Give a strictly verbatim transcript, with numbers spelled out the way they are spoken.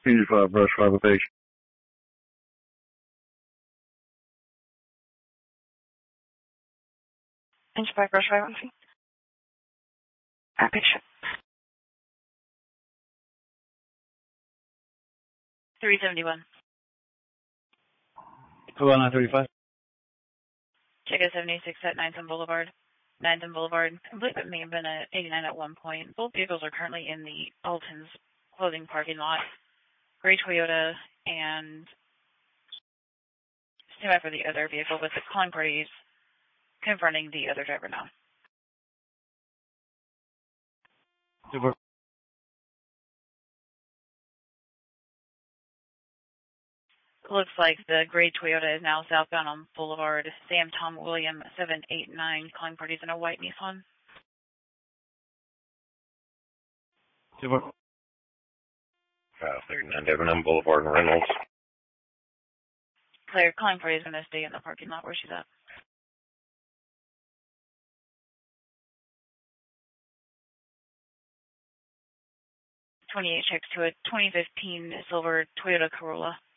P five, brush five with H. Inch five, brush five, one feet. Picture. three seventy-one. Hello, nine thirty-five. Check out seventy-six at Ninth Boulevard. Ninth Boulevard. I believe it may have been at eighty-nine at one point. Both vehicles are currently in the Alton's clothing parking lot. Gray Toyota and stand by for the other vehicle with the calling parties confronting the other driver now. Super. Looks like the gray Toyota is now southbound on Boulevard. Sam Tom William seven eight nine calling parties in a white Nissan. Super. Traffic, nine Devon Boulevard and Reynolds. Claire, calling party is going to stay in the parking lot where she's at. twenty-eight checks to a twenty fifteen silver Toyota Corolla.